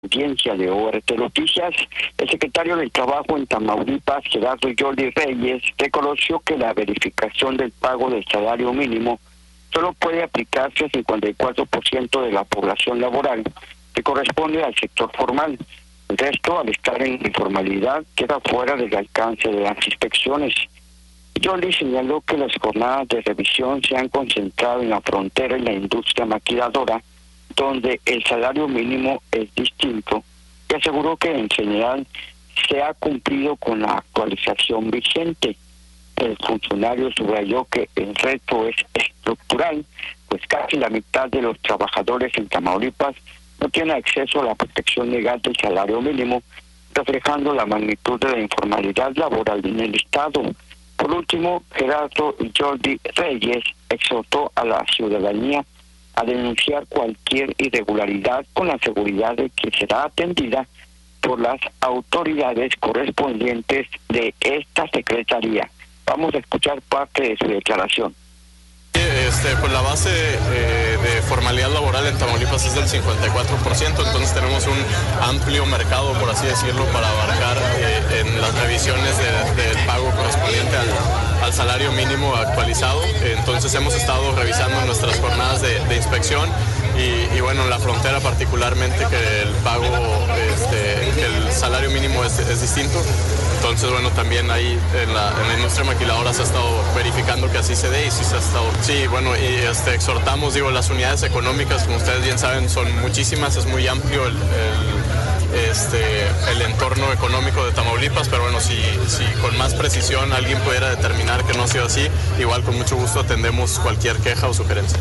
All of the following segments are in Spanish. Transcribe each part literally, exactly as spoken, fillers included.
Audiencia de O R T Noticias, el secretario del Trabajo en Tamaulipas, Gerardo Jordi Reyes, reconoció que la verificación del pago del salario mínimo solo puede aplicarse al cincuenta y cuatro por ciento de la población laboral, que corresponde al sector formal. El resto, al estar en informalidad, queda fuera del alcance de las inspecciones. Jordi señaló que las jornadas de revisión se han concentrado en la frontera y la industria maquiladora, donde el salario mínimo es distinto, y aseguró que en general se ha cumplido con la actualización vigente. El funcionario subrayó que el reto es estructural, pues casi la mitad de los trabajadores en Tamaulipas no tiene acceso a la protección legal del salario mínimo, reflejando la magnitud de la informalidad laboral en el Estado. Por último, Gerardo Jordi Reyes exhortó a la ciudadanía a denunciar cualquier irregularidad con la seguridad de que será atendida por las autoridades correspondientes de esta secretaría. Vamos a escuchar parte de su declaración. Este, pues la base eh, de formalidad laboral en Tamaulipas es del cincuenta y cuatro por ciento, entonces tenemos un amplio mercado, por así decirlo, para abarcar eh, en las revisiones de, del pago correspondiente al, al salario mínimo actualizado. Entonces hemos estado revisando nuestras jornadas de, de inspección y, y bueno, en la frontera particularmente, que el pago, este, que el salario mínimo es, es distinto. Entonces, bueno, también ahí en la, en la industria maquiladora se ha estado verificando que así se dé y sí se ha estado... Sí, bueno, y este, exhortamos, digo, las unidades económicas, como ustedes bien saben, son muchísimas, es muy amplio el, el, este, el entorno económico de Tamaulipas, pero bueno, si, si con más precisión alguien pudiera determinar que no ha sido así, igual con mucho gusto atendemos cualquier queja o sugerencia.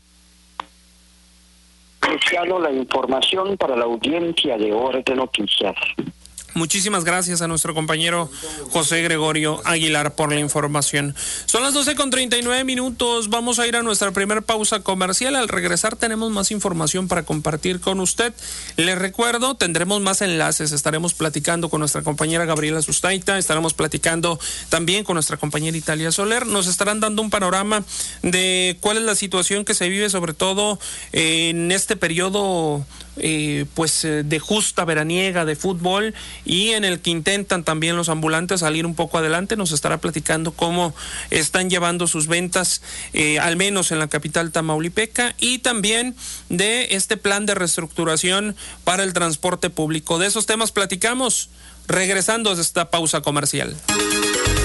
Iniciando la información para la audiencia de O R T Noticias. Muchísimas gracias a nuestro compañero José Gregorio Aguilar por la información. Son las doce con treinta y nueve minutos. Vamos a ir a nuestra primera pausa comercial. Al regresar tenemos más información para compartir con usted. Les recuerdo, tendremos más enlaces. Estaremos platicando con nuestra compañera Gabriela Sustaita. Estaremos platicando también con nuestra compañera Italia Soler. Nos estarán dando un panorama de cuál es la situación que se vive, sobre todo en este periodo Eh, pues eh, de justa veraniega de fútbol, y en el que intentan también los ambulantes salir un poco adelante. Nos estará platicando cómo están llevando sus ventas, eh, al menos en la capital tamaulipeca, y también de este plan de reestructuración para el transporte público. De esos temas platicamos regresando de esta pausa comercial.